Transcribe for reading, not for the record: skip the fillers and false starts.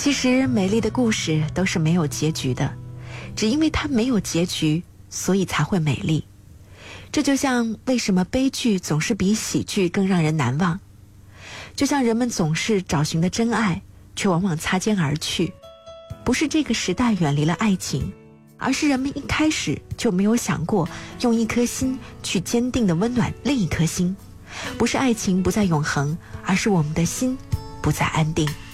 其实美丽的故事都是没有结局的，只因为它没有结局，所以才会美丽。这就像为什么悲剧总是比喜剧更让人难忘，就像人们总是找寻的真爱，却往往擦肩而去。不是这个时代远离了爱情，而是人们一开始就没有想过用一颗心去坚定地温暖另一颗心。不是爱情不再永恒，而是我们的心不再安定。